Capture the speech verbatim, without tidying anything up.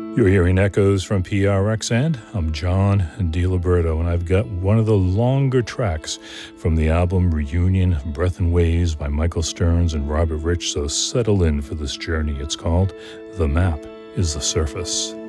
You're hearing echoes from P R X, and I'm John DiLiberto, and I've got one of the longer tracks from the album Reunion, Breath and Waves by Michael Stearns and Robert Rich, so settle in for this journey. It's called The Map is the Surface.